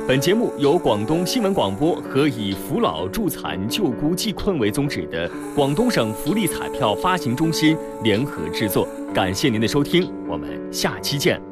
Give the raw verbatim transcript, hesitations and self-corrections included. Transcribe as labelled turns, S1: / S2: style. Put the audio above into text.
S1: 本节目由广东新闻广播和以扶老助残救孤济困为宗旨的广东省福利彩票发行中心联合制作，感谢您的收听，我们下期见。